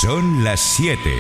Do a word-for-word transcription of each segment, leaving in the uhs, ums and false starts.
Son las siete.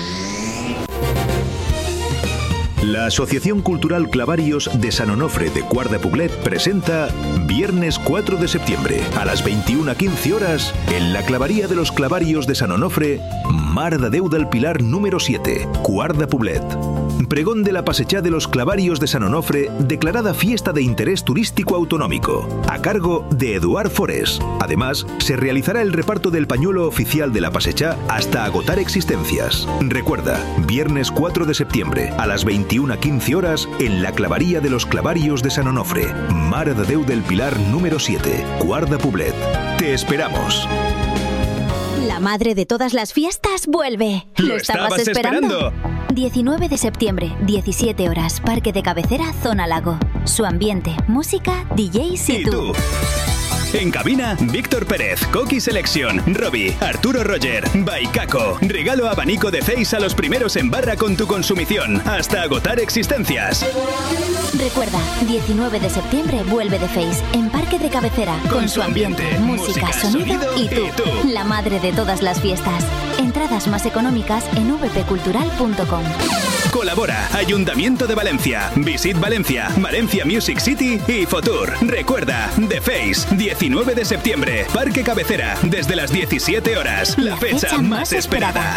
La Asociación Cultural Clavarios de Sant Onofre de Quart de Poblet presenta viernes cuatro de septiembre a las veintiuna quince horas en la clavería de los Clavarios de Sant Onofre, Mare de Déu del Pilar número siete, Quart de Poblet. Pregón de la Passejada de los Clavarios de Sant Onofre, declarada fiesta de interés turístico autonómico, a cargo de Eduard Forés. Además, se realizará el reparto del pañuelo oficial de la Passejada hasta agotar existencias. Recuerda, viernes cuatro de septiembre a las veintiuna quince horas en la clavería de los Clavarios de Sant Onofre, Mare de Déu del Pilar número siete, Quart de Poblet. Te esperamos. La madre de todas las fiestas vuelve. ¿Lo, ¿Lo estabas, estabas esperando? esperando? diecinueve de septiembre, diecisiete horas, Parque de Cabecera, Zona Lago. Su ambiente, música, D Js y, ¿Y tú. tú. En cabina, Víctor Pérez, Coqui Selección, Robbie, Arturo Roger, Baikaco. Regalo abanico de Face a los primeros en barra con tu consumición, hasta agotar existencias. Recuerda, diecinueve de septiembre vuelve The Face en Parque de Cabecera, con, con su ambiente, ambiente música, música, sonido, sonido y, tú, y tú, la madre de todas las fiestas. Entradas más económicas en v p cultural punto com. Colabora Ayuntamiento de Valencia, Visit Valencia, Valencia Music City y Fotur. Recuerda, The Face, diecinueve de septiembre, Parque Cabecera, desde las diecisiete horas, la, la fecha, fecha más esperada.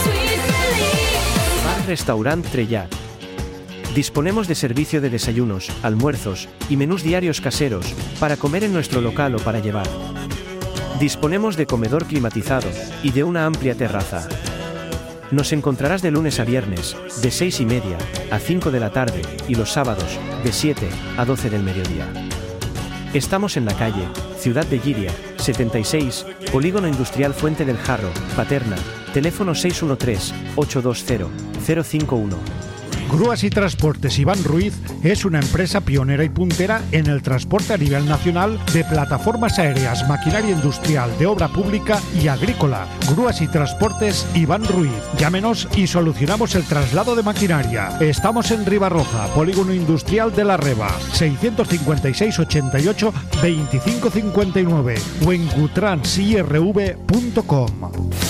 Bar Restaurant Trellat. Disponemos de servicio de desayunos, almuerzos y menús diarios caseros para comer en nuestro local o para llevar. Disponemos de comedor climatizado y de una amplia terraza. Nos encontrarás de lunes a viernes, de seis y media a cinco de la tarde y los sábados, de siete a doce del mediodía. Estamos en la calle Ciudad de Llíria, setenta y seis, Polígono Industrial Fuente del Jarro, Paterna, teléfono seis uno tres, ocho dos cero, cero cinco uno. Grúas y Transportes Iván Ruiz es una empresa pionera y puntera en el transporte a nivel nacional de plataformas aéreas, maquinaria industrial, de obra pública y agrícola. Grúas y Transportes Iván Ruiz. Llámenos y solucionamos el traslado de maquinaria. Estamos en Ribarroja, Polígono Industrial de la Reba, seiscientos cincuenta y seis, ochenta y ocho, veinticinco cincuenta y nueve o en gutrans i r v punto com.